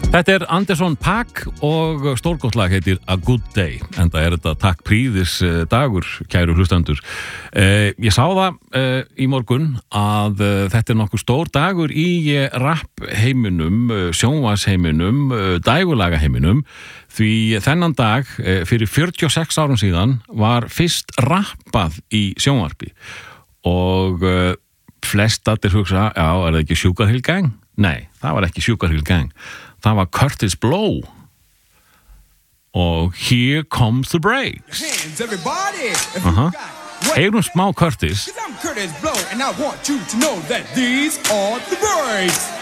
Þetta Anderson .Paak og stórgott lag heitir A Good Day, enda þetta takk príðis dagur, kæru hlustendur. Ég sá það í morgun að þetta nokkuð stór dagur í rap heiminum, sjónvarsheiminum, dægurlaga heiminum, því þennan dag fyrir 46 árum síðan var fyrst rappað í sjónvarpi og flest allir hugsa, já, það ekki Sugar Hill Gang? Nei, það var ekki Sugar Hill Gang. Það var Kurtis Blow og Here Comes the Breaks. Heyrum smá Kurtis. I'm Kurtis Blow and I want you to know that these are the breaks.